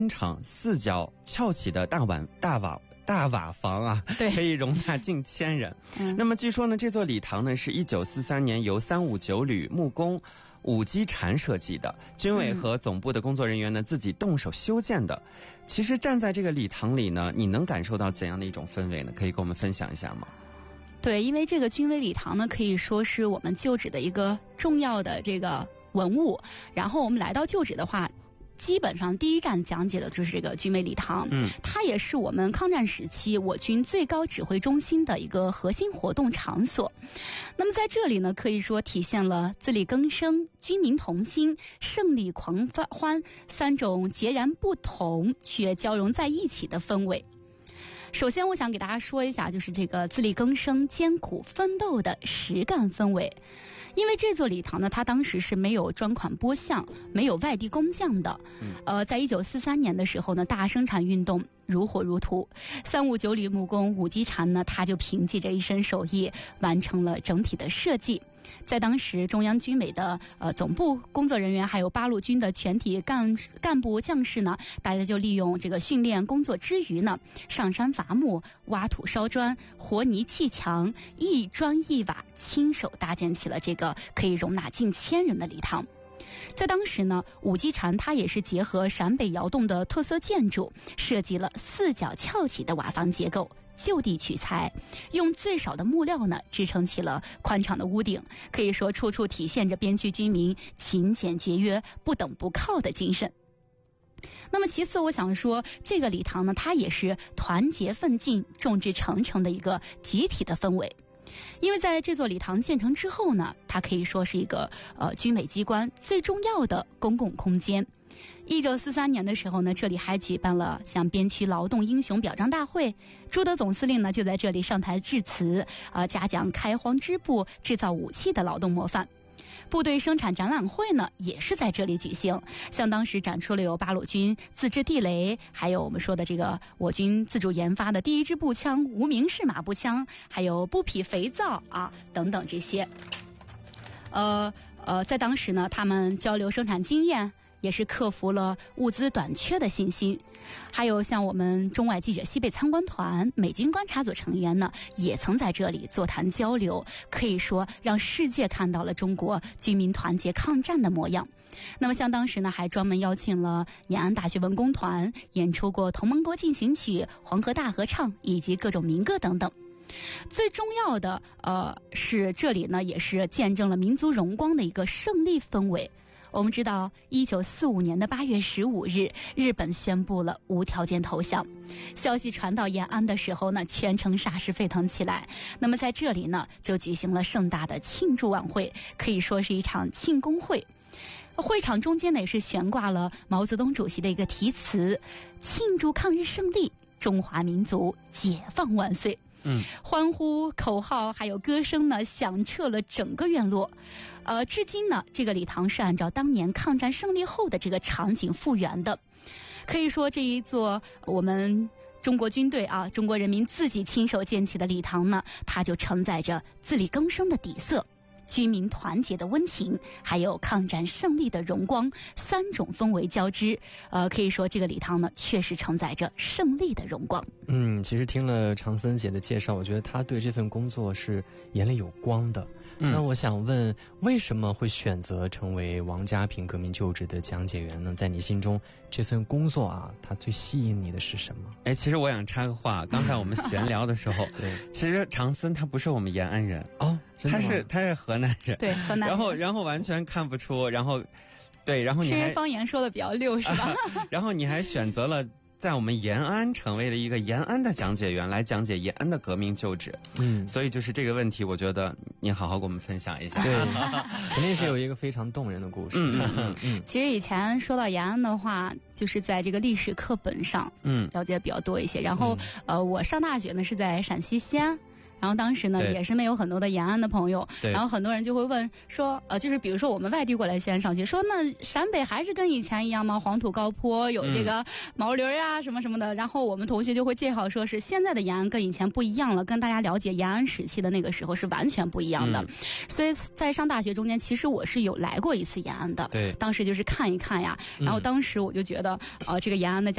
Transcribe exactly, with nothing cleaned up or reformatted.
场四角翘起的大碗大瓦大瓦房啊， 对， 可以容纳近千人。嗯、那么据说呢，这座礼堂呢是一九四三年由三五九旅木工武基禅设计的，军委和总部的工作人员呢自己动手修建的。其实站在这个礼堂里呢，你能感受到怎样的一种氛围呢？可以跟我们分享一下吗？ 对，因为这个军委礼堂呢，可以说是我们旧址的一个重要的这个文物。然后我们来到旧址的话，基本上第一站讲解的就是这个军委礼堂，嗯，它也是我们抗战时期我军最高指挥中心的一个核心活动场所。那么在这里呢，可以说体现了自力更生、军民同心、胜利狂欢三种截然不同却交融在一起的氛围。首先我想给大家说一下，就是这个自力更生、艰苦奋斗的实干氛围。因为这座礼堂呢，它当时是没有专款拨项，没有外地工匠的。呃，在一九四三年的时候呢，大生产运动如火如荼，三五九旅木工武基禅呢，他就凭借着一身手艺完成了整体的设计。在当时中央军委的呃总部工作人员，还有八路军的全体干干部将士呢，大家就利用这个训练工作之余呢，上山伐木、挖土烧砖、和泥砌墙，一砖一瓦亲手搭建起了这个可以容纳近千人的礼堂。在当时呢，武基禅它也是结合陕北窑洞的特色建筑，设计了四角翘起的瓦房结构，就地取材，用最少的木料呢支撑起了宽敞的屋顶，可以说处处体现着边区居民勤俭节约、不等不靠的精神。那么其次我想说，这个礼堂呢，它也是团结奋进、众志成城的一个集体的氛围。因为在这座礼堂建成之后呢，它可以说是一个呃军委机关最重要的公共空间。一九四三年的时候呢，这里还举办了像边区劳动英雄表彰大会，朱德总司令呢就在这里上台致辞，呃，嘉奖开荒织布、制造武器的劳动模范。部队生产展览会呢也是在这里举行，像当时展出了有八路军自制地雷，还有我们说的这个我军自主研发的第一支步枪无名氏马步枪，还有布匹肥皂啊等等这些。呃呃，在当时呢，他们交流生产经验，也是克服了物资短缺的信心。还有像我们中外记者西北参观团、美军观察组成员呢，也曾在这里座谈交流，可以说让世界看到了中国军民团结抗战的模样。那么像当时呢，还专门邀请了延安大学文工团演出过《同盟国进行曲》、《黄河大合唱》以及各种民歌等等。最重要的呃是这里呢，也是见证了民族荣光的一个胜利氛围。我们知道一九四五年的八月十五日，日本宣布了无条件投降。消息传到延安的时候呢，全城煞是沸腾起来。那么在这里呢，就举行了盛大的庆祝晚会，可以说是一场庆功会。会场中间呢，也是悬挂了毛泽东主席的一个题词：庆祝抗日胜利，中华民族解放万岁。嗯，欢呼口号还有歌声呢，响彻了整个院落。呃，至今呢，这个礼堂是按照当年抗战胜利后的这个场景复原的。可以说，这一座我们中国军队啊，中国人民自己亲手建起的礼堂呢，它就承载着自力更生的底色、军民团结的温情，还有抗战胜利的荣光，三种氛围交织。呃，可以说这个礼堂呢，确实承载着胜利的荣光。 嗯，其实听了长森姐的介绍，我觉得她对这份工作是眼里有光的。嗯、那我想问，为什么会选择成为王家坪革命旧址的讲解员呢？在你心中，这份工作啊，它最吸引你的是什么？ 哎，其实我想插个话，刚才我们闲聊的时候，对，其实长森他不是我们延安人哦，他是他是河南人， 对，河南人， 然后然后完全看不出，然后对，然后你还是方言说的比较溜是吧？ 然后你还选择了在我们延安成为了一个延安的讲解员，来讲解延安的革命旧址。嗯，所以就是这个问题，我觉得你好好给我们分享一下。 对，肯定是有一个非常动人的故事。嗯嗯嗯。其实以前说到延安的话，就是在这个历史课本上，嗯，了解比较多一些。然后，嗯、呃，我上大学呢是在陕西西安。然后当时呢，也是没有很多的延安的朋友，然后很多人就会问说，呃，就是比如说我们外地过来西安上学，说那陕北还是跟以前一样吗？黄土高坡，有这个毛驴啊什么什么的。然后我们同学就会介绍说是现在的延安跟以前不一样了，跟大家了解延安时期的那个时候是完全不一样的。嗯、所以在上大学中间，其实我是有来过一次延安的，对，当时就是看一看呀。然后当时我就觉得，呃，这个延安的讲